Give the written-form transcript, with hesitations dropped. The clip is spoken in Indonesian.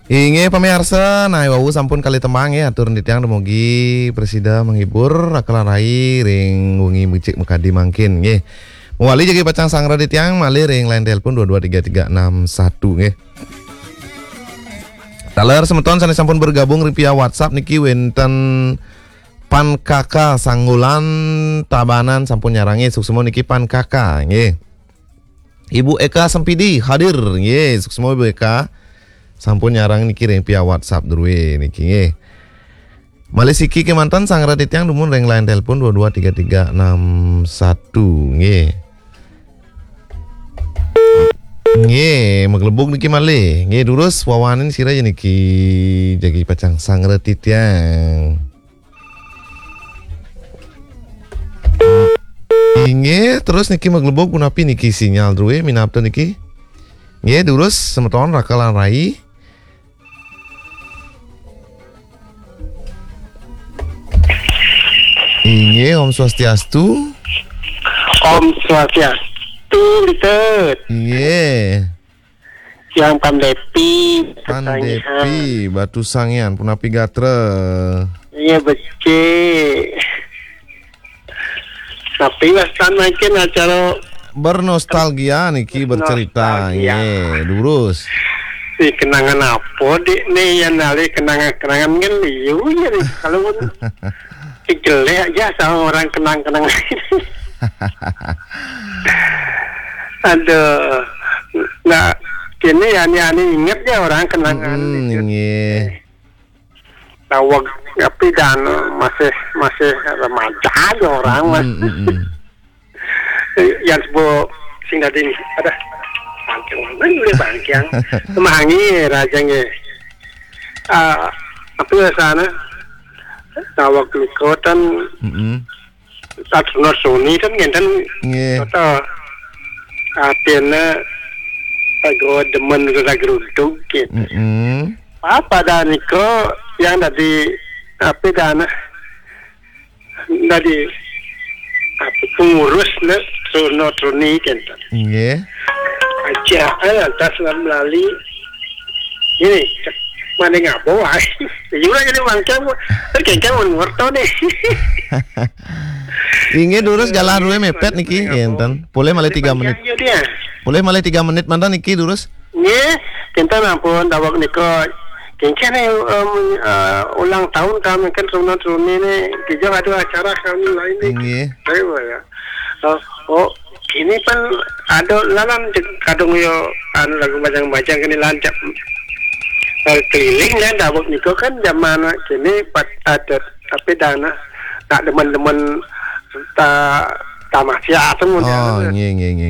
Inge pamirsa, nah wau sampun kali temang ya atur tiang demogi presida menghibur akalarai ring wengi becik mekadi mangkin nggih. Muali jadi pacang sangra di tiang mali ring line telepon 223361 nggih. Taler semeton sanes sampun bergabung via WhatsApp niki wenten Pan Kakak Sanggulan Tabanan sampun nyarangi suksemo niki Pan Kakak nggih. Ibu Eka Sempidi hadir nggih, suksemo Ibu Eka. Sampun nyarang niki ring via WhatsApp druwe niki nggih. Malisiki kemantan sang radit yang dumun ring line telepon 223361 nggih. Nggih, maglebuk niki malih. Nggih durus wawanin sira niki jagi pacang sang radit yang. Nggih, terus niki maglebuk punapi niki sinyal druwe minapto niki. Nggih durus semeton rakalan rai. Inge Om Swastiastu. Om Swastiastu litet. Inge. Yang Pandepi. Pandepi Batu Sangian punapi gatre. Iya becik. Tapi wastan makin acara bernostalgia niki bercerita. Inge durus. Si kenangan apa dik nih yang nali kenangan-kenangan kan liu ya nih. Kalau jelek aja sama orang kenang-kenangan. Aduh, nah kini ani inget ya orang kenangan. Nggih. Tawag tapi dan masih remaja aja orang mas. Yang sebuah sing tadi ada bangkiang mana boleh bangkiang kemangi rajanya. Apa ya sana? Tawag likotan. Tak Sony kan ngenten atau artinya agak demen gak geruduk gitu. Apa dah niko yang tadi apa dana tadi apa pengurus le Sony kan. Aja atas melalui ini mana ngabo ay juga jadi mangkang terkengkang menurut deh. Inge durus galah ruwe mepet niki enten. Boleh malih 3 menit. Boleh malih 3 menit mantan niki durus. Nggih, kinten ampun dawak nika. Kengkang ulang tahun kami kan Sony ini kijang ada acara kami lain nih. Nggih. Ya. Oh, ini kan ada lalan kadung yo anu lagu bajang-bajang kini lancap. Keliling ya dawak niko kan zaman kini ada tapi dana tak demen-demen tak tamasya semua. Oh, nggih.